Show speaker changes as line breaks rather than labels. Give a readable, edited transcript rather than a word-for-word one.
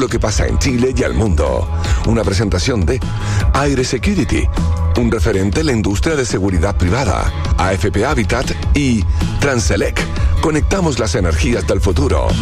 lo que pasa en Chile y el mundo. Una presentación de Aire Security, un referente en la industria de seguridad privada, AFP Habitat y Transelec. Conectamos las energías del futuro.